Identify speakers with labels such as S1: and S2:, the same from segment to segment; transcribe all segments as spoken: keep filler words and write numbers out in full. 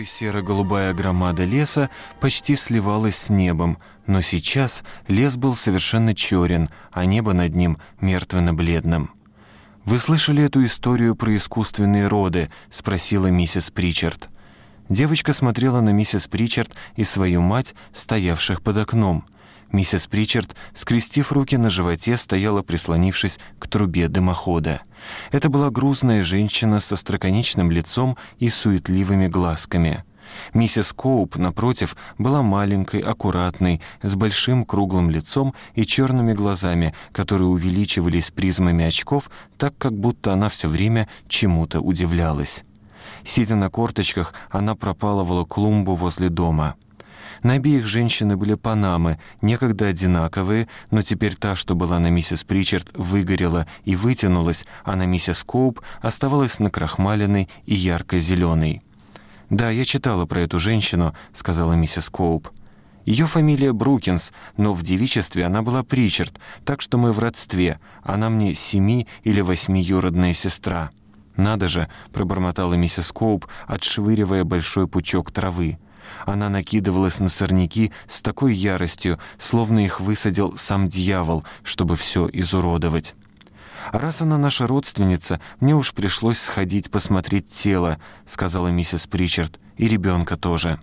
S1: Порой серо-голубая громада леса почти сливалась с небом, но сейчас лес был совершенно черен, а небо над ним мертвенно-бледным. «Вы слышали эту историю про искусственные роды?» — спросила миссис Причард. Девочка смотрела на миссис Причард и свою мать, стоявших под окном. Миссис Причард, скрестив руки на животе, стояла, прислонившись к трубе дымохода. Это была грузная женщина со остроконечным лицом и суетливыми глазками. Миссис Коуп, напротив, была маленькой, аккуратной, с большим круглым лицом и черными глазами, которые увеличивались призмами очков, так как будто она все время чему-то удивлялась. Сидя на корточках, она пропалывала клумбу возле дома. На обеих женщины были панамы, некогда одинаковые, но теперь та, что была на миссис Причард, выгорела и вытянулась, а на миссис Коуп оставалась накрахмаленной и ярко-зеленой. «Да, я читала про эту женщину», — сказала миссис Коуп. «Ее фамилия Брукинс, но в девичестве она была Причард, так что мы в родстве. Она мне семи- или восьмиюродная сестра». «Надо же», — пробормотала миссис Коуп, отшвыривая большой пучок травы. Она накидывалась на сорняки с такой яростью, словно их высадил сам дьявол, чтобы все изуродовать. «А раз она наша родственница, мне уж пришлось сходить посмотреть тело», — сказала миссис Причард, — «и ребенка тоже».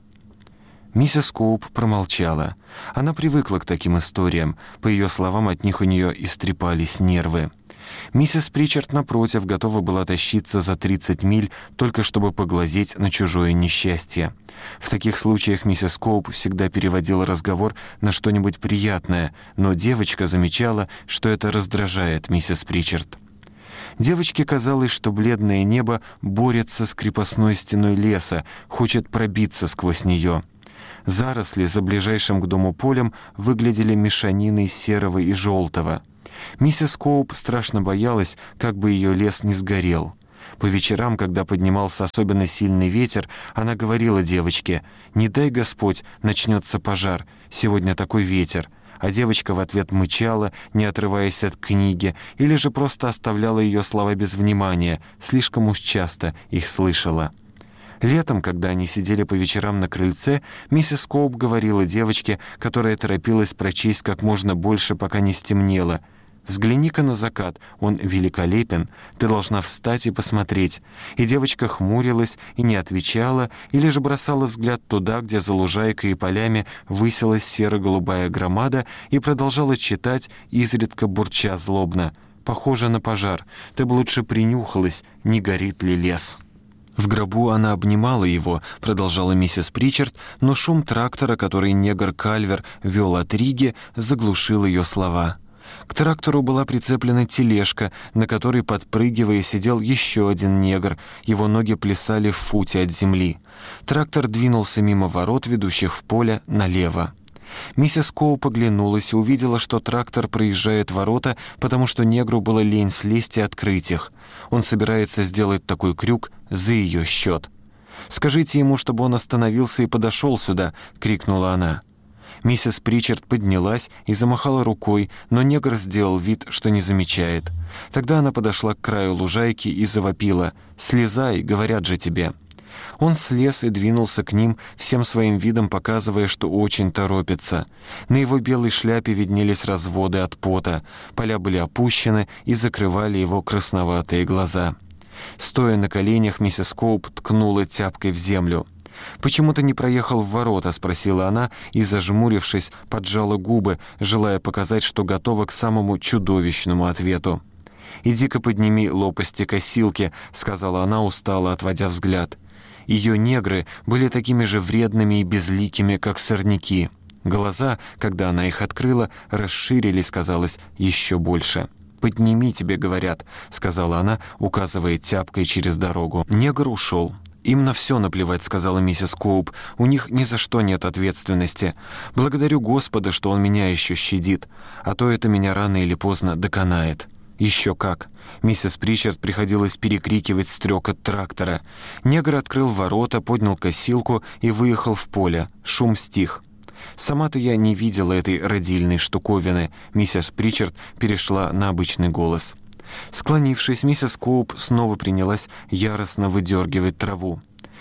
S1: Миссис Коуп промолчала. Она привыкла к таким историям. По ее словам, от них у нее истрепались нервы. Миссис Причард, напротив, готова была тащиться за тридцать миль, только чтобы поглазеть на чужое несчастье. В таких случаях миссис Коуп всегда переводила разговор на что-нибудь приятное, но девочка замечала, что это раздражает миссис Причард. Девочке казалось, что бледное небо борется с крепостной стеной леса, хочет пробиться сквозь нее. Заросли за ближайшим к дому полем выглядели мешаниной серого и желтого. Миссис Коуп страшно боялась, как бы ее лес не сгорел. По вечерам, когда поднимался особенно сильный ветер, она говорила девочке: «Не дай Господь, начнется пожар, сегодня такой ветер». А девочка в ответ мычала, не отрываясь от книги, или же просто оставляла ее слова без внимания, слишком уж часто их слышала. Летом, когда они сидели по вечерам на крыльце, миссис Коуп говорила девочке, которая торопилась прочесть как можно больше, пока не стемнело: «Взгляни-ка на закат, он великолепен, ты должна встать и посмотреть». И девочка хмурилась и не отвечала, или же бросала взгляд туда, где за лужайкой и полями высилась серо-голубая громада, и продолжала читать, изредка бурча злобно: «Похоже на пожар, ты бы лучше принюхалась, не горит ли лес». «В гробу она обнимала его», — продолжала миссис Причард, но шум трактора, который негр Кальвер вел от Риги, заглушил ее слова. К трактору была прицеплена тележка, на которой, подпрыгивая, сидел еще один негр. Его ноги плясали в футе от земли. Трактор двинулся мимо ворот, ведущих в поле, налево. Миссис Коуп оглянулась и увидела, что трактор проезжает ворота, потому что негру было лень слезть и открыть их. Он собирается сделать такой крюк за ее счет. «Скажите ему, чтобы он остановился и подошел сюда!» — крикнула она. Миссис Причард поднялась и замахала рукой, но негр сделал вид, что не замечает. Тогда она подошла к краю лужайки и завопила: «Слезай, говорят же тебе!» Он слез и двинулся к ним, всем своим видом показывая, что очень торопится. На его белой шляпе виднелись разводы от пота, поля были опущены и закрывали его красноватые глаза. Стоя на коленях, миссис Коуп ткнула тяпкой в землю. «Почему ты не проехал в ворота?» — спросила она и, зажмурившись, поджала губы, желая показать, что готова к самому чудовищному ответу. «Иди-ка подними лопасти косилки», — сказала она, устало отводя взгляд. Ее негры были такими же вредными и безликими, как сорняки. Глаза, когда она их открыла, расширились, казалось, еще больше. «Подними, тебе говорят», — сказала она, указывая тяпкой через дорогу. Негр ушел. «Им на все наплевать», — сказала миссис Коуп. «У них ни за что нет ответственности. Благодарю Господа, что Он меня еще щадит, а то это меня рано или поздно доконает». «Еще как!» Миссис Причард приходилось перекрикивать стрекот трактора. Негр открыл ворота, поднял косилку и выехал в поле. Шум стих. «Сама-то я не видела этой родильной штуковины», — миссис Причард перешла на обычный голос. Склонившись, миссис Коуп снова принялась яростно выдергивать траву.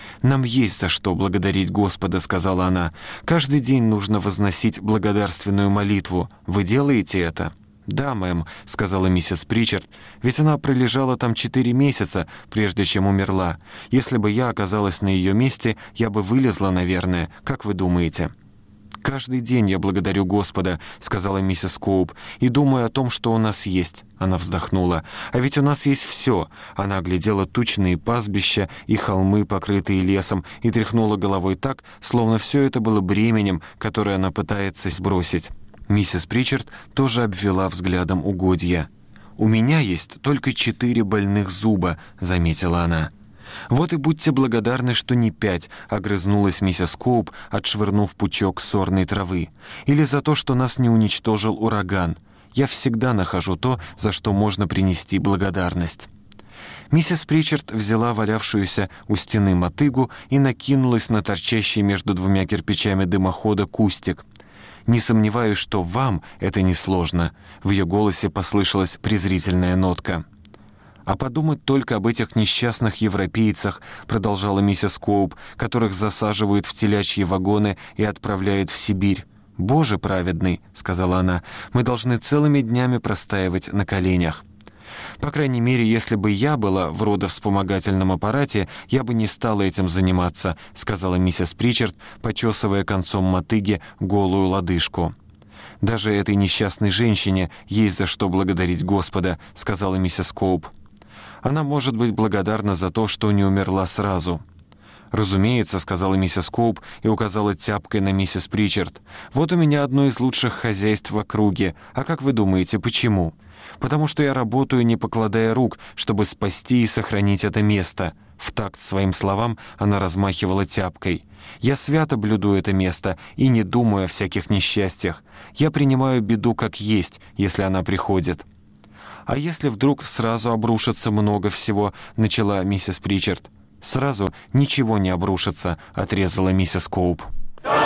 S1: «Нам есть за что благодарить Господа», — сказала она. «Каждый день нужно возносить благодарственную молитву. Вы делаете это?» «Да, мэм», — сказала миссис Причард, «ведь она пролежала там четыре месяца, прежде чем умерла. Если бы я оказалась на ее месте, я бы вылезла, наверное. Как вы думаете?» «Каждый день я благодарю Господа», — сказала миссис Коуп, «и думаю о том, что у нас есть». Она вздохнула. «А ведь у нас есть все». Она оглядела тучные пастбища и холмы, покрытые лесом, и тряхнула головой так, словно все это было бременем, которое она пытается сбросить. Миссис Причард тоже обвела взглядом угодья. «У меня есть только четыре больных зуба», — заметила она. «Вот и будьте благодарны, что не пять», — огрызнулась миссис Коуп, отшвырнув пучок сорной травы. «Или за то, что нас не уничтожил ураган. Я всегда нахожу то, за что можно принести благодарность». Миссис Причард взяла валявшуюся у стены мотыгу и накинулась на торчащий между двумя кирпичами дымохода кустик. «Не сомневаюсь, что вам это несложно», — в ее голосе послышалась презрительная нотка. «А подумать только об этих несчастных европейцах», — продолжала миссис Коуп, «которых засаживают в телячьи вагоны и отправляют в Сибирь. Боже праведный», — сказала она, — «мы должны целыми днями простаивать на коленях». «По крайней мере, если бы я была в родовспомогательном аппарате, я бы не стала этим заниматься», — сказала миссис Причард, почесывая концом мотыги голую лодыжку. «Даже этой несчастной женщине есть за что благодарить Господа», — сказала миссис Коуп. «Она может быть благодарна за то, что не умерла сразу». «Разумеется», — сказала миссис Коуп и указала тяпкой на миссис Причард. «Вот у меня одно из лучших хозяйств в округе. А как вы думаете, почему?» «Потому что я работаю, не покладая рук, чтобы спасти и сохранить это место». В такт своим словам она размахивала тяпкой. «Я свято блюду это место и не думаю о всяких несчастьях. Я принимаю беду как есть, если она приходит». «А если вдруг сразу обрушится много всего?» — начала миссис Причард. «Сразу ничего не обрушится», — отрезала миссис Коуп.